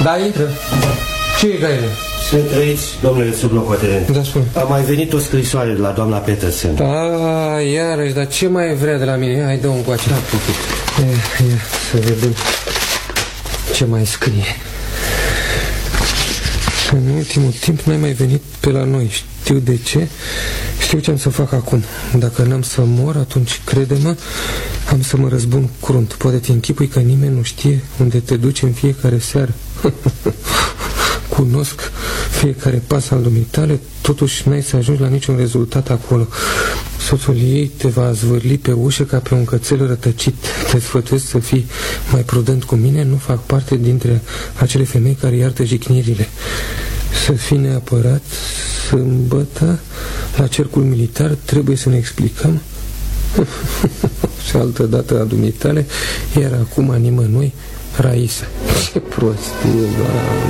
Da, intră. Ce e, Gaele? Sunt trăiți, domnule sublocotenent. Da, spune. A mai venit o scrisoare de la doamna Petersen. Da, iarăși, dar ce mai vrea de la mine? Hai, dă-o încoace. Da, pupit. Ia, să vedem ce mai scrie. În ultimul timp n-ai mai venit pe la noi. Știu de ce. Știu ce am să fac acum. Dacă n-am să mor, atunci, crede-mă, am să mă răzbun crunt. Poate te închipui că nimeni nu știe unde te duci în fiecare seară. Cunosc fiecare pas al dumitale, totuși n-ai să ajungi la niciun rezultat acolo. Soțul ei te va zvârli pe ușă ca pe un cățel rătăcit. Te sfătuiesc să fii mai prudent cu mine. Nu fac parte dintre acele femei care iartă jignirile. Să fii neapărat sâmbătă la cercul militar. Trebuie să ne explicăm. Și altă dată a dumitale. Iar acum a nimănui, Raisa. Ce prostie, Doamne.